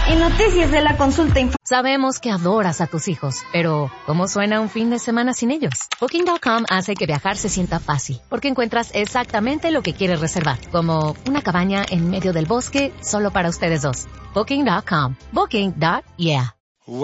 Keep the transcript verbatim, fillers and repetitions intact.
Y noticias de la consulta infantil. Sabemos que adoras a tus hijos, pero ¿cómo suena un fin de semana sin ellos? Booking punto com hace que viajar se sienta fácil, porque encuentras exactamente lo que quieres reservar, como una cabaña en medio del bosque solo para ustedes dos. Booking punto com. Booking. Yeah.